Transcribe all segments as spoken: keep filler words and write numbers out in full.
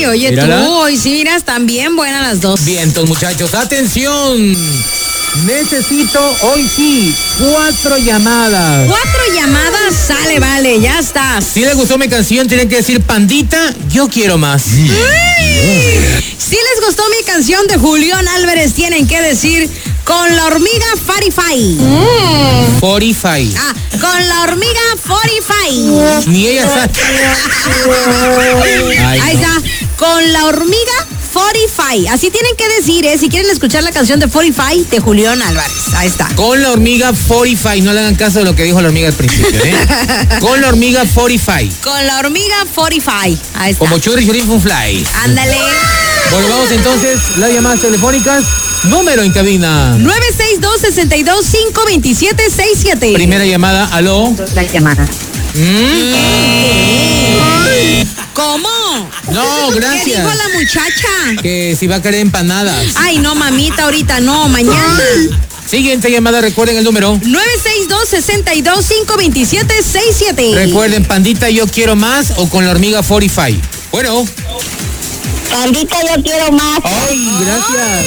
oye Mírala. tú, hoy sí miras también buenas las dos. Bien, entonces muchachos, atención. Necesito hoy sí cuatro llamadas. Cuatro llamadas, sale, vale, ya estás. Si les gustó mi canción, tienen que decir Pandita, yo quiero más. Si les gustó mi canción de Julián Álvarez, tienen que decir con la hormiga Farify. Fortify. Ah, con la hormiga Fortify. Ni ella sabe. Ay, Ahí no. está, con la hormiga Fortify. Así tienen que decir, ¿eh? Si quieren escuchar la canción de Fortify de Julián Álvarez. Ahí está. Con la hormiga Fortify. No le hagan caso de lo que dijo la hormiga al principio, ¿eh? Con la hormiga Fortify. Con la hormiga Fortify. Ahí está. Como churri churri fun fly. Ándale. Bueno, vamos entonces, las llamadas telefónicas. Número en cabina. nueve seis dos, seis dos, cinco dos siete seis siete. Primera llamada, aló. La llamada. ¿Mm? ¿Cómo? No, ¿Qué gracias. dijo la muchacha? Que si va a querer empanadas. Ay, no, mamita, ahorita no, mañana. Siguiente llamada, recuerden el número. nueve seis dos, seis dos, cinco dos siete seis siete. Recuerden, Pandita, yo quiero más o con la hormiga Fortify. Bueno. Pandita, yo quiero más. Ay, gracias.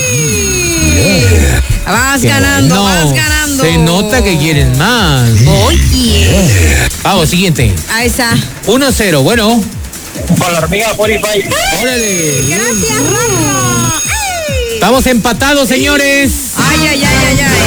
Vas Qué ganando, bueno. vas ganando. Se nota que quieren más. Oye. Vamos, siguiente. Ahí está. uno cero, bueno. Con la hormiga Fortify. Órale. Gracias, Rafa. Ay. Estamos empatados, señores. Ay, ay, ay, ay, ay.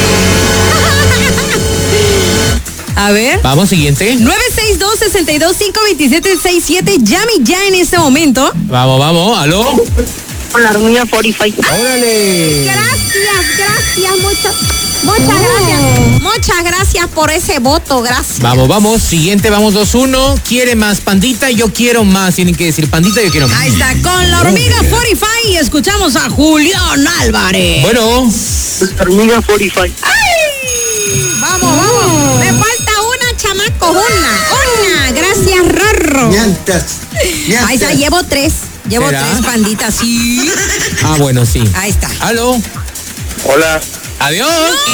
A ver. Vamos, siguiente. nueve seis dos, seis dos, cinco dos siete seis siete. Llame ya en este momento. Vamos, vamos, aló. Con la hormiga Fortify. Órale. Gracias, gracias, muchas, muchas gracias. Muchas gracias por ese voto, gracias. Vamos, vamos, siguiente, vamos dos uno. Quiere más, Pandita, yo quiero más. Tienen que decir Pandita, yo quiero más. Ahí está, con la hormiga Fortify y escuchamos a Julián Álvarez. Bueno, La hormiga Fortify. ¡Ay! Vamos, vamos. Me falta una, chamaco, una, una. Gracias, Rorro. Miantas. Ahí está, llevo tres. Llevo ¿Será? tres panditas, sí. ah, bueno, sí. Ahí está. Aló. Hola. Adiós.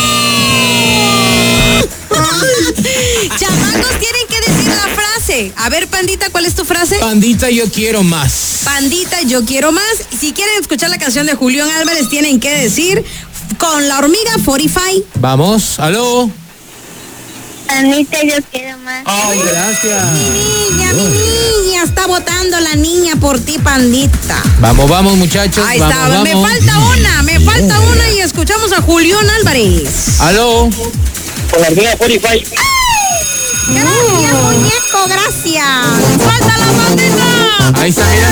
Chamacos, tienen que decir la frase. A ver, pandita, ¿cuál es tu frase? Pandita, yo quiero más. Pandita, yo quiero más. Si quieren escuchar la canción de Julián Álvarez, tienen que decir con la hormiga Fortify. Vamos, aló. Pandita, yo quiero más. Ay, gracias. Mi niña, mi niña, está votando la niña por ti, pandita. Vamos, vamos, muchachos. Ahí vamos, está, vamos. me falta una, me falta una y escuchamos a Julián Álvarez. Aló. Con la hormiga Fortify. Gracias, muñeco, gracias. Falta la pandita. Ahí está, mira.